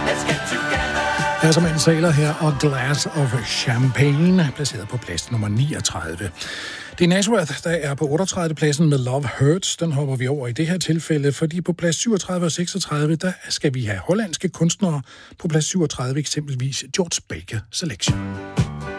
Her som en sailor her og Glass of Champagne, placeret på plads nummer 39. Det er Nazareth, der er på 38. pladsen med Love Hurts. Den hopper vi over i det her tilfælde, fordi på plads 37 og 36, der skal vi have hollandske kunstnere. På plads 37 eksempelvis George Baker Selection.